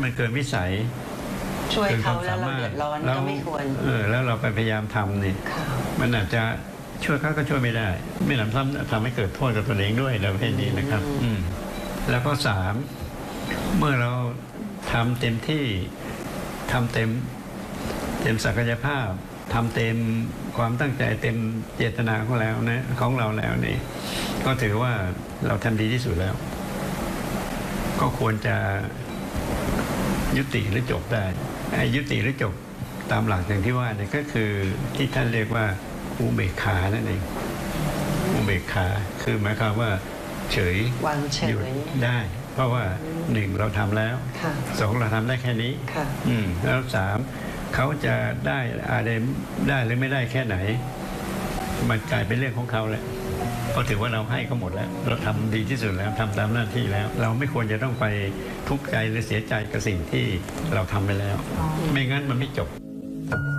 มันเกินวิสัยช่วยเขาแล้วเราเดือดร้อนก็ไม่ควรแล้วเราไปพยายามทำนี่มันอาจจะช่วยเขาก็ช่วยไม่ได้ไม่หนำซ้ำทำให้เกิดโทษกับตัวเองด้วยในประเภทนี้นะครับแล้วก็3เมื่อเราทำเต็มที่ทำเต็มศักยภาพทำเต็มความตั้งใจเต็มเจตนาของเราแล้วนี่ก็ถือว่าเราทำดีที่สุดแล้วก็ควรจะยุติหรือจบได้ยุติหรือจบตามหลักอย่างที่ว่าเนี่ยก็คือที่ท่านเรียกว่าอุเบกขานั่นเองอุเบกขาคือหมายความว่าเฉยวางเฉยได้เพราะว่า1เราทำแล้ว2เราทำได้แค่นี้แล้ว3เขาจะได้อะไรได้หรือไม่ได้แค่ไหนมันกลายเป็นเรื่องของเขาแล้วก็ถือว่าเราให้เขาหมดแล้วเราทำดีที่สุดแล้วทำตามหน้าที่แล้วเราไม่ควรจะต้องไปทุกข์ใจหรือเสียใจกับสิ่งที่เราทำไปแล้วไม่งั้นมันไม่จบ